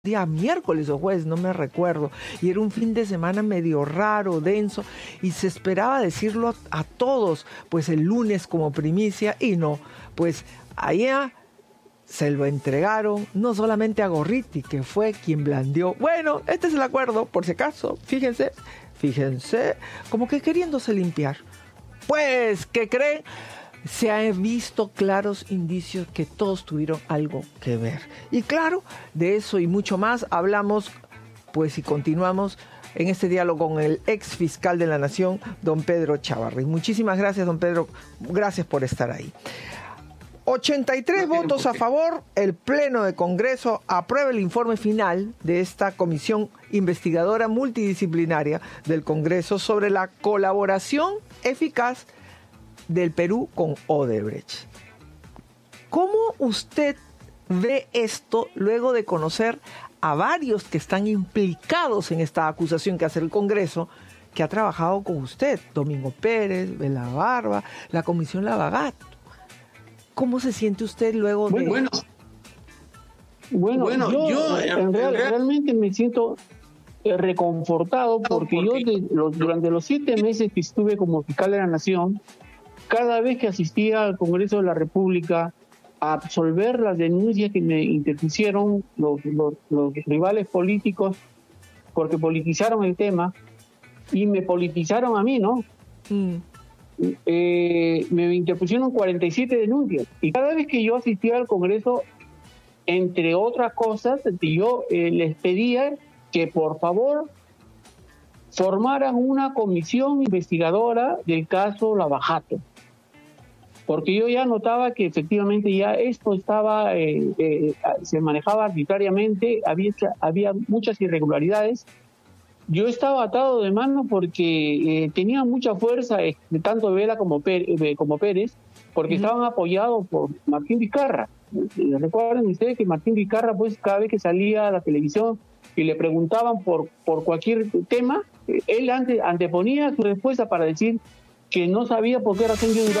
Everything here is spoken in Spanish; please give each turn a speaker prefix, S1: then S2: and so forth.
S1: día miércoles o jueves, no me recuerdo, y era un fin de semana medio raro, denso, y se esperaba decirlo a todos, pues el lunes como primicia, y no, pues allá se lo entregaron no solamente a Gorriti, que fue quien blandió, bueno, este es el acuerdo, por si acaso, fíjense, como que queriéndose limpiar. Pues, ¿qué creen? Se han visto claros indicios que todos tuvieron algo que ver. Y claro, de eso y mucho más hablamos, pues, y continuamos en este diálogo con el ex fiscal de la Nación, don Pedro Chávarri. Muchísimas gracias, don Pedro. Gracias por estar ahí. 83 votos a favor, el Pleno de Congreso aprueba el informe final de esta comisión investigadora multidisciplinaria del Congreso sobre la colaboración eficaz del Perú con Odebrecht. ¿Cómo usted ve esto luego de conocer a varios que están implicados en esta acusación que hace el Congreso, que ha trabajado con usted? Domingo Pérez, Bela Barba, la Comisión Lavagato. ¿Cómo se siente usted luego de...?
S2: Bueno, yo realmente me siento reconfortado porque durante los 7 meses que estuve como fiscal de la Nación, cada vez que asistía al Congreso de la República a absolver las denuncias que me interpusieron los rivales políticos, porque politizaron el tema y me politizaron a mí, ¿no? Me interpusieron 47 denuncias. Y cada vez que yo asistía al Congreso, entre otras cosas, yo les pedía que por favor formaran una comisión investigadora del caso Lavajato. Porque yo ya notaba que efectivamente ya esto estaba, se manejaba arbitrariamente, había muchas irregularidades. Yo estaba atado de mano porque tenía mucha fuerza, tanto Vela como Pérez, porque estaban apoyados por Martín Vizcarra. Recuerden ustedes que Martín Vizcarra, pues cada vez que salía a la televisión y le preguntaban por cualquier tema, él anteponía su respuesta para decir que no sabía por qué razón yo